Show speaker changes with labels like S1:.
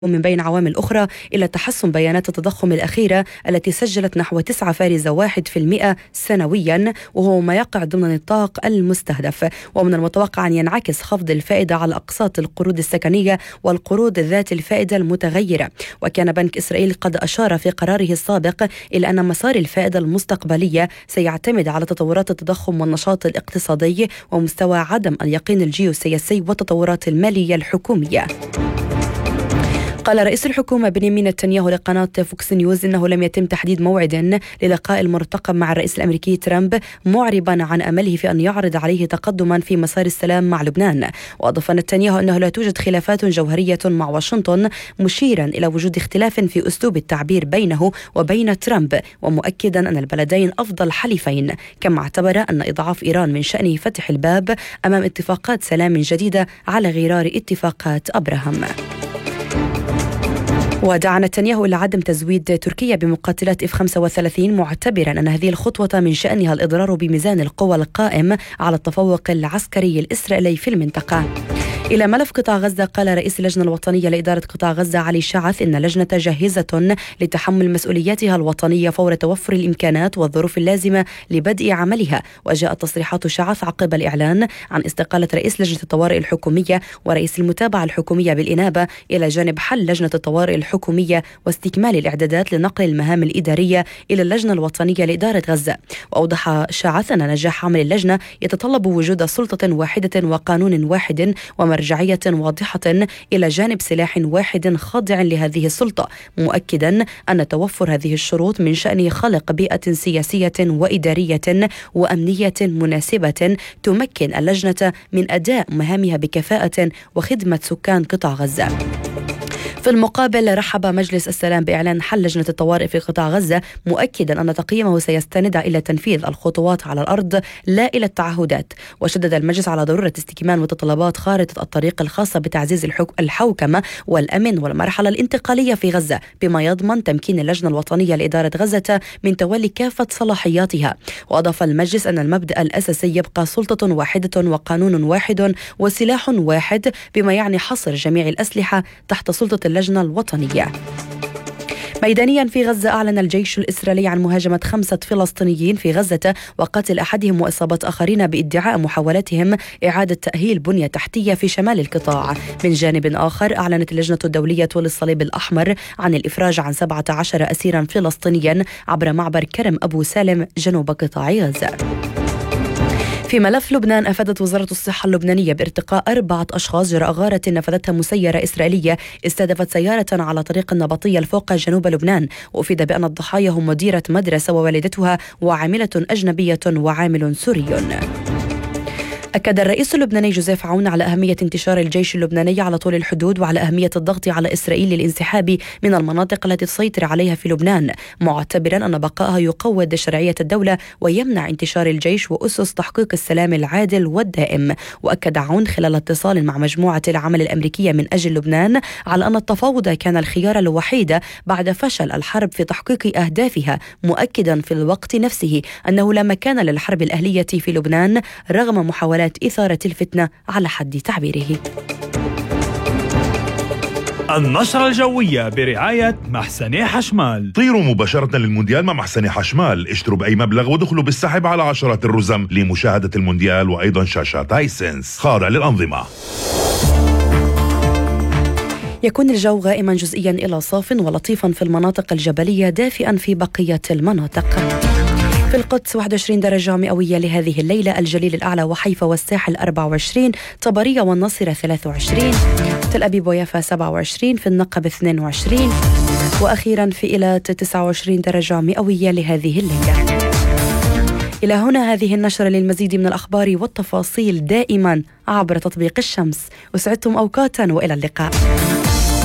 S1: ومن بين عوامل أخرى إلى تحسن بيانات التضخم الأخيرة التي سجلت نحو 9.1% سنويا، وهو ما يقع ضمن نطاق المستهدف. ومن المتوقع أن ينعكس خفض الفائدة على أقساط القروض السكنية والقروض ذات الفائدة المتغيرة. وكان بنك إسرائيل قد أشار في قراره السابق إلى أن مسار الفائدة المستقبلية سيعتمد على تطورات التضخم والنشاط الاقتصادي ومستوى عدم اليقين الجيوسياسي والتطورات المالية الحكومية. قال رئيس الحكومة بنيامين نتنياهو لقناة فوكس نيوز إنه لم يتم تحديد موعد للقاء المرتقب مع الرئيس الأمريكي ترامب، معربا عن أمله في أن يعرض عليه تقدما في مسار السلام مع لبنان. وأضاف نتنياهو أنه لا توجد خلافات جوهرية مع واشنطن، مشيرا إلى وجود اختلاف في أسلوب التعبير بينه وبين ترامب، ومؤكدا أن البلدين أفضل حليفين. كما اعتبر أن إضعاف إيران من شأنه فتح الباب أمام اتفاقات سلام جديدة على غرار اتفاقات أبراهام. ودعا نتنياهو إلى عدم تزويد تركيا بمقاتلات F-35، معتبرا أن هذه الخطوة من شأنها الإضرار بميزان القوى القائم على التفوق العسكري الإسرائيلي في المنطقة. إلى ملف قطاع غزة، قال رئيس اللجنة الوطنية لإدارة قطاع غزة علي شعث إن اللجنة جاهزة لتحمل مسؤولياتها الوطنية فور توفر الإمكانات والظروف اللازمة لبدء عملها. وجاءت تصريحات شعث عقب الإعلان عن استقالة رئيس لجنة الطوارئ الحكومية ورئيس المتابعة الحكومية بالإنابة، إلى جانب حل لجنة الطوارئ الحكومية واستكمال الإعدادات لنقل المهام الإدارية إلى اللجنة الوطنية لإدارة غزة. وأوضح شعث أن نجاح عمل اللجنة يتطلب وجود سلطة واحدة وقانون واحد ومرجعية واضحة إلى جانب سلاح واحد خاضع لهذه السلطة، مؤكدا أن توفر هذه الشروط من شأن خلق بيئة سياسية وإدارية وأمنية مناسبة تمكن اللجنة من أداء مهامها بكفاءة وخدمة سكان قطاع غزة. في المقابل، رحب مجلس السلام بإعلان حل لجنة الطوارئ في قطاع غزة، مؤكدا أن تقييمه سيستند إلى تنفيذ الخطوات على الأرض لا إلى التعهدات. وشدد المجلس على ضرورة استكمال متطلبات خارطة الطريق الخاصة بتعزيز الحوكمة والأمن والمرحلة الانتقالية في غزة، بما يضمن تمكين اللجنة الوطنية لإدارة غزة من تولي كافة صلاحياتها. وأضاف المجلس أن المبدأ الأساسي يبقى سلطة واحدة وقانون واحد وسلاح واحد، بما يعني حصر جميع الأسلحة تحت سلطة اللجنة الوطنية. ميدانيا في غزة، أعلن الجيش الإسرائيلي عن مهاجمة 5 فلسطينيين في غزة وقتل أحدهم وإصابة آخرين بادعاء محاولتهم إعادة تأهيل بنية تحتية في شمال القطاع. من جانب آخر، أعلنت اللجنة الدولية للصليب الأحمر عن الإفراج عن 17 أسيرا فلسطينيا عبر معبر كرم أبو سالم جنوب قطاع غزة. في ملف لبنان، أفادت وزارة الصحة اللبنانية بارتقاء 4 أشخاص جراء غارة نفذتها مسيرة إسرائيلية استهدفت سيارة على طريق النبطية الفوق جنوب لبنان. وأفيد بأن الضحايا هم مديرة مدرسة ووالدتها وعاملة أجنبية وعامل سوري. أكد الرئيس اللبناني جوزيف عون على أهمية انتشار الجيش اللبناني على طول الحدود وعلى أهمية الضغط على إسرائيل للانسحاب من المناطق التي تسيطر عليها في لبنان، معتبرا أن بقائها يقوض شرعية الدولة ويمنع انتشار الجيش وأسس تحقيق السلام العادل والدائم. وأكد عون خلال اتصال مع مجموعة العمل الأمريكية من أجل لبنان على أن التفاوض كان الخيار الوحيد بعد فشل الحرب في تحقيق أهدافها، مؤكدا في الوقت نفسه أنه لا مكان للحرب الأهلية في لبنان رغم محاولات إثارة الفتنة على حد تعبيره.
S2: النشرة الجوية برعاية محسني حشمال.
S3: طيروا مباشرة للمونديال مع محسني حشمال، اشتروا بأي مبلغ ودخلوا بالسحب على عشرات الرزم لمشاهدة المونديال وأيضا شاشات هايسنس خاضع للأنظمة.
S1: يكون الجو غائما جزئيا إلى صاف ولطيفا في المناطق الجبلية، دافئا في بقية المناطق. في القدس 21 درجة مئوية لهذه الليلة، الجليل الأعلى وحيفا والساحل 24، طبرية والناصرة 23، تل أبيب ويافا 27، في النقب 22، وأخيرا في إيلات 29 درجة مئوية لهذه الليلة. إلى هنا هذه النشرة. للمزيد من الأخبار والتفاصيل دائما عبر تطبيق الشمس. وسعدتم أوقاتا وإلى اللقاء.